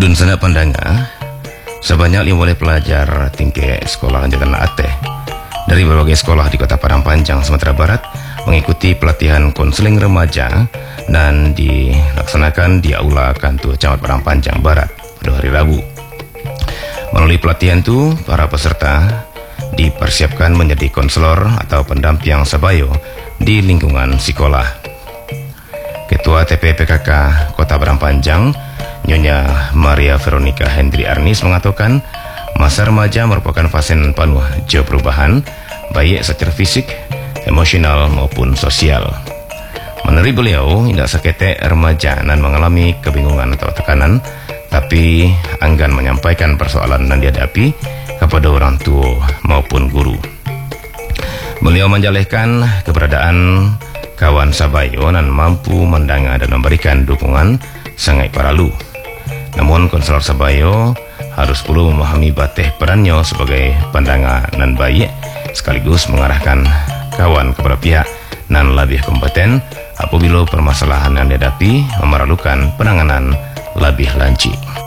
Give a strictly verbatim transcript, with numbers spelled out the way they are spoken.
Dun sana pandanga, sebanyak lima puluh pelajar tingkat sekolah lanjutan Ateh dari berbagai sekolah di Kota Padang Panjang, Sumatera Barat mengikuti pelatihan konseling remaja dan dilaksanakan di Aula Kantor Camat Padang Panjang Barat pada hari Rabu. Melalui pelatihan itu, para peserta dipersiapkan menjadi konselor atau pendamping sabayo di lingkungan sekolah. Ketua T P P K K Kota Padang Panjang, Nyonya Maria Veronica Hendri Arnis mengatakan masa remaja merupakan fase penuh jauh perubahan, baik secara fisik, emosional maupun sosial. Menurut beliau, tidak sekete remaja dan mengalami kebingungan atau tekanan, tapi enggan menyampaikan persoalan yang dihadapi kepada orang tua maupun guru. Beliau menjelaskan keberadaan kawan sabayo dan mampu mendengar dan memberikan dukungan sangat paralu. Namun konselor sabayo harus perlu memahami batih perannya sebagai pandangan dan baik, sekaligus mengarahkan kawan kepada pihak yang lebih kompeten apabila permasalahan yang dihadapi memerlukan penanganan lebih lanjut.